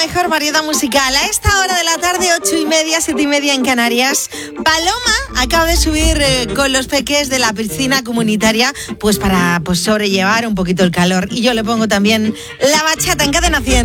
mejor variedad musical. A esta hora de la tarde, 8:30, 7:30 en Canarias. Paloma acaba de subir con los peques de la piscina comunitaria, pues para sobrellevar un poquito el calor. Y yo le pongo también la bachata en Cadena 100.